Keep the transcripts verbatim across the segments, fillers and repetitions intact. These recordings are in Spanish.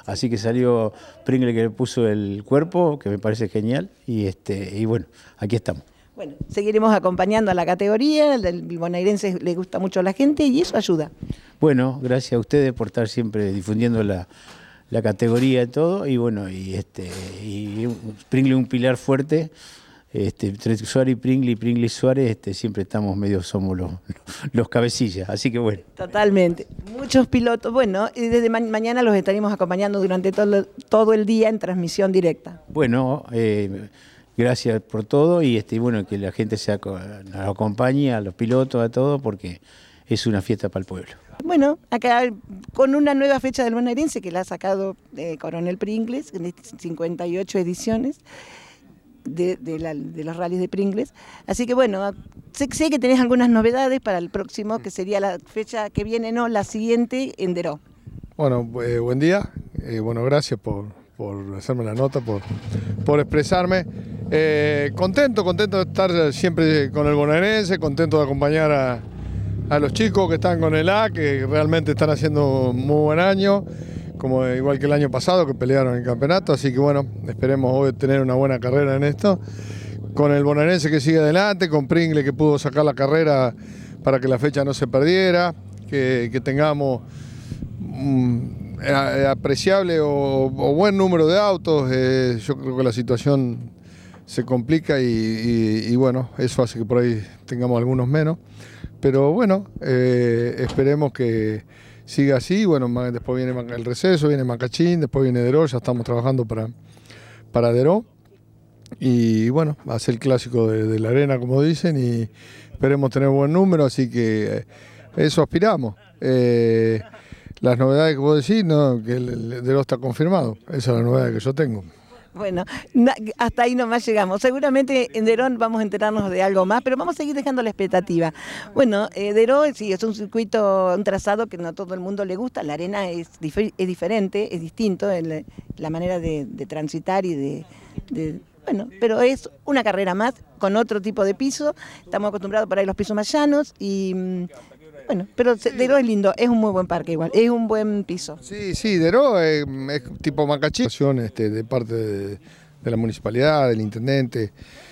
Así que salió Pringle que le puso el cuerpo, que me parece genial, y, este, y bueno, aquí estamos. Bueno, seguiremos acompañando a la categoría, el bonaerense le gusta mucho a la gente y eso ayuda. Bueno, gracias a ustedes por estar siempre difundiendo la, la categoría y todo, y bueno, y, este, y Pringle un pilar fuerte. Este, entre Suárez y Pringle y Pringle y Suárez este, siempre estamos medio, somos los, los cabecillas, así que bueno. Totalmente, muchos pilotos, bueno, y desde ma mañana los estaremos acompañando durante todo, todo el día en transmisión directa. Bueno, eh, gracias por todo y este, bueno, que la gente se nos acompañe, a los pilotos, a todos, porque es una fiesta para el pueblo. Bueno, acá con una nueva fecha del bonaerense que la ha sacado eh, Coronel Pringles, en cincuenta y ocho ediciones. De, de, la, de los rallies de Pringles, así que bueno, sé, sé que tenés algunas novedades para el próximo, que sería la fecha que viene, no, la siguiente en Deró. Bueno, eh, buen día, eh, bueno, gracias por, por hacerme la nota, por, por expresarme. Eh, contento, contento de estar siempre con el bonaerense, contento de acompañar a, a los chicos que están con el A, que realmente están haciendo un muy buen año, como igual que el año pasado que pelearon el campeonato, así que bueno, esperemos hoy tener una buena carrera en esto, con el bonaerense que sigue adelante, con Pringle que pudo sacar la carrera para que la fecha no se perdiera, que, que tengamos un apreciable o, o buen número de autos. Eh, yo creo que la situación se complica y, y, y bueno, eso hace que por ahí tengamos algunos menos, pero bueno, eh, esperemos que siga así. Bueno, después viene el receso, viene Macachín, después viene Deró, ya estamos trabajando para, para Deró. Y bueno, va a ser el clásico de, de la arena, como dicen, y esperemos tener buen número, así que eso aspiramos. Eh, las novedades que vos decís, no, que el, el Deró está confirmado, esa es la novedad que yo tengo. Bueno, hasta ahí nomás llegamos. Seguramente en Deró vamos a enterarnos de algo más, pero vamos a seguir dejando la expectativa. Bueno, eh, Deró sí, es un circuito, un trazado que no a todo el mundo le gusta. La arena es, dif es diferente, es distinto en la manera de, de transitar y de, de... Bueno, pero es una carrera más con otro tipo de piso. Estamos acostumbrados para ir a los pisos más llanos y... Bueno, pero Deró es lindo, es un muy buen parque igual, es un buen piso. Sí, sí, Deró es, es tipo Macachín, este, de parte de, de la municipalidad, del intendente,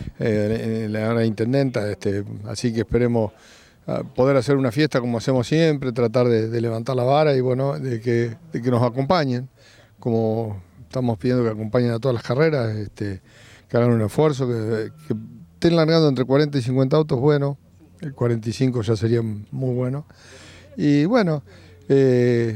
eh, la intendenta, este, así que esperemos uh, poder hacer una fiesta como hacemos siempre, tratar de, de levantar la vara y bueno, de que, de que nos acompañen, como estamos pidiendo que acompañen a todas las carreras, este, que hagan un esfuerzo, que, que estén largando entre cuarenta y cincuenta autos, bueno. El cuarenta y cinco ya sería muy bueno. Y bueno, eh,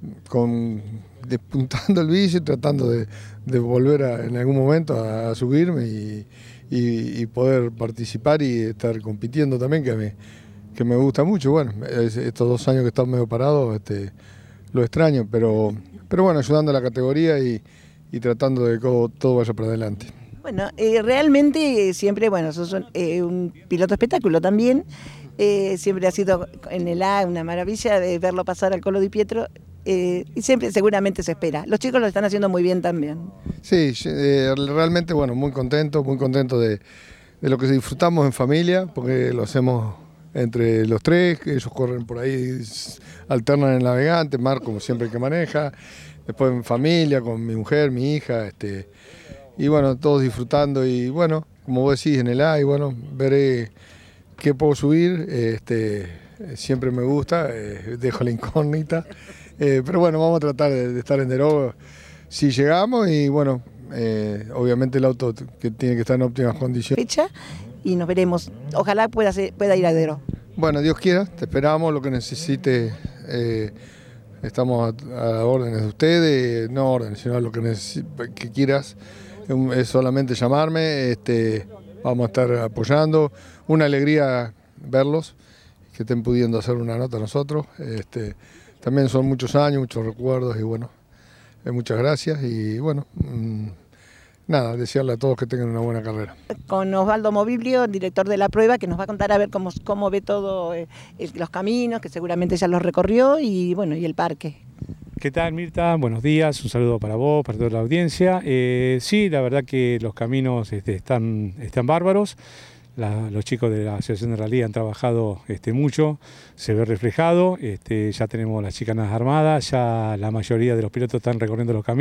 con, despuntando el bici, tratando de, de volver a, en algún momento a, a subirme y, y, y poder participar y estar compitiendo también, que me, que me gusta mucho. Bueno, es, estos dos años que he estado medio parado, este, lo extraño, pero, pero bueno, ayudando a la categoría y, y tratando de que todo, todo vaya para adelante. Bueno, eh, realmente eh, siempre, bueno, sos un, eh, un piloto espectáculo también, eh, siempre ha sido en el A una maravilla de verlo pasar al Colo Di Pietro, eh, y siempre seguramente se espera. Los chicos lo están haciendo muy bien también. Sí, eh, realmente, bueno, muy contento, muy contento de, de lo que disfrutamos en familia, porque lo hacemos entre los tres, que ellos corren por ahí, alternan en el navegante, Marco como siempre que maneja, después en familia, con mi mujer, mi hija, este... y bueno, todos disfrutando y bueno, como vos decís, en el A, y bueno, veré qué puedo subir, este, siempre me gusta, eh, dejo la incógnita, eh, pero bueno, vamos a tratar de, de estar en Deró si llegamos y bueno, eh, obviamente el auto que tiene que estar en óptimas condiciones. Fecha y nos veremos, ojalá pueda, ser, pueda ir a Deró. Bueno, Dios quiera, te esperamos, lo que necesite, eh, estamos a, a las órdenes de ustedes, no órdenes, sino a lo que, que quieras. Es solamente llamarme, este, vamos a estar apoyando, una alegría verlos, que estén pudiendo hacer una nota a nosotros, este, también son muchos años, muchos recuerdos y bueno, eh, muchas gracias y bueno, mmm, nada, desearle a todos que tengan una buena carrera. Con Osvaldo Moviblio, director de la prueba, que nos va a contar a ver cómo, cómo ve todo, eh, los caminos, que seguramente ya los recorrió y bueno, y el parque. ¿Qué tal, Mirta? Buenos días, un saludo para vos, para toda la audiencia. Eh, sí, la verdad que los caminos este, están, están bárbaros. La, los chicos de la Asociación de Rally han trabajado este, mucho, se ve reflejado. Este, ya tenemos las chicanas armadas, ya la mayoría de los pilotos están recorriendo los caminos.